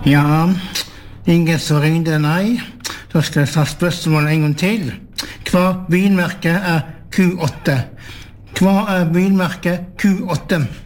Ja, ingen som ringde, nei. Da skal jeg ta spørsmålet en gang til. Hva bilmerke er Q8? Hva er bilmerke Q8?